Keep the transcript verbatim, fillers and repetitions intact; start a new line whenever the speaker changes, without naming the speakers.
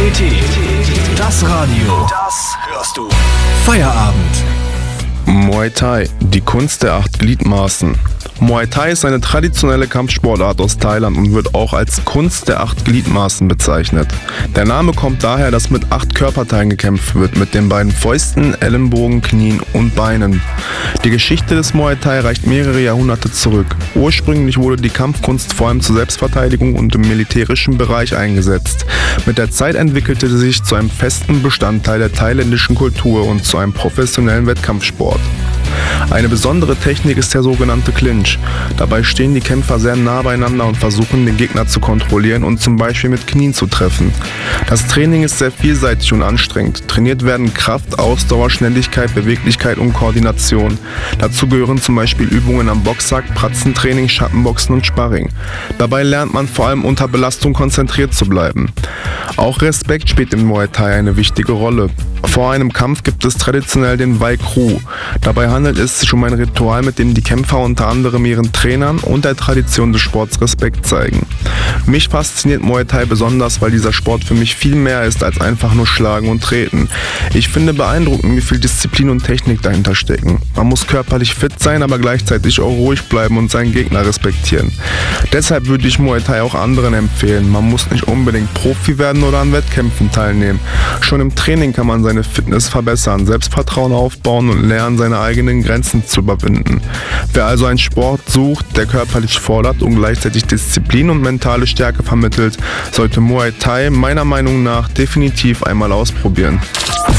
T T, das Radio, das hörst du.
Feierabend.
Muay Thai, die Kunst der acht Gliedmaßen. Muay Thai ist eine traditionelle Kampfsportart aus Thailand und wird auch als Kunst der acht Gliedmaßen bezeichnet. Der Name kommt daher, dass mit acht Körperteilen gekämpft wird, mit den beiden Fäusten, Ellenbogen, Knien und Beinen. Die Geschichte des Muay Thai reicht mehrere Jahrhunderte zurück. Ursprünglich wurde die Kampfkunst vor allem zur Selbstverteidigung und im militärischen Bereich eingesetzt. Mit der Zeit entwickelte sie sich zu einem festen Bestandteil der thailändischen Kultur und zu einem professionellen Wettkampfsport. Eine besondere Technik ist der sogenannte Clinch. Dabei stehen die Kämpfer sehr nah beieinander und versuchen, den Gegner zu kontrollieren und zum Beispiel mit Knien zu treffen. Das Training ist sehr vielseitig und anstrengend. Trainiert werden Kraft, Ausdauer, Schnelligkeit, Beweglichkeit und Koordination. Dazu gehören zum Beispiel Übungen am Boxsack, Pratzentraining, Schattenboxen und Sparring. Dabei lernt man vor allem unter Belastung konzentriert zu bleiben. Auch Respekt spielt im Muay Thai eine wichtige Rolle. Vor einem Kampf gibt es traditionell den Wai Kru. Dabei handelt es sich um ein Ritual, mit dem die Kämpfer unter anderem ihren Trainern und der Tradition des Sports Respekt zeigen. Mich fasziniert Muay Thai besonders, weil dieser Sport für mich viel mehr ist als einfach nur Schlagen und Treten. Ich finde beeindruckend, wie viel Disziplin und Technik dahinter stecken. Man muss körperlich fit sein, aber gleichzeitig auch ruhig bleiben und seinen Gegner respektieren. Deshalb würde ich Muay Thai auch anderen empfehlen. Man muss nicht unbedingt Profi werden oder an Wettkämpfen teilnehmen. Schon im Training kann man seine Fitness verbessern, Selbstvertrauen aufbauen und lernen, seine eigenen Grenzen zu überwinden. Wer also einen Sport sucht, der körperlich fordert und gleichzeitig Disziplin und mentale Stärke vermittelt, sollte Muay Thai meiner Meinung nach definitiv einmal ausprobieren.